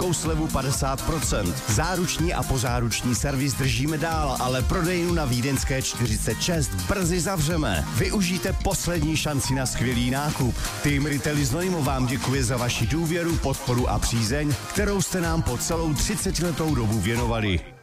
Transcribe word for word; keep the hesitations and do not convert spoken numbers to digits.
velkou slevu padesát procent. Záruční a pozáruční servis držíme dál, ale prodejnu na Vídeňské čtyřicet šest brzy zavřeme. Využijte poslední šanci na skvělý nákup. Tým Retail Znojmo vám děkuje za vaši důvěru, podporu a přízeň, kterou jste nám po celou třicetiletou dobu věnovali.